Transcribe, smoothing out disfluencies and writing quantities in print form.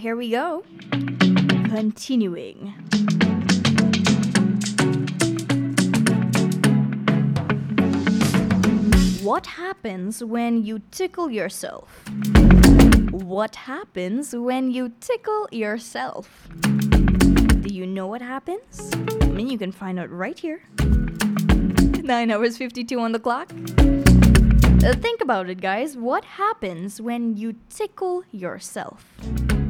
here we go. Continuing. What happens when you tickle yourself? What happens when you tickle yourself? Do you know what happens? I mean, you can find out right here. 9 hours 52 on the clock. Think about it, guys. What happens when you tickle yourself?